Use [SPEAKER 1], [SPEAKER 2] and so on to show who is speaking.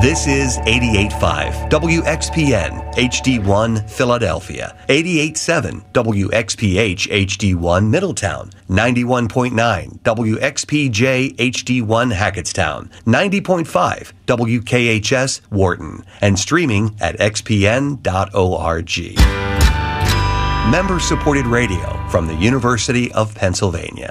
[SPEAKER 1] This is 88.5 WXPN HD1 Philadelphia, 88.7 WXPH HD1 Middletown, 91.9 WXPJ HD1 Hackettstown, 90.5 WKHS Wharton, and streaming at xpn.org. Member-supported radio from the University of Pennsylvania.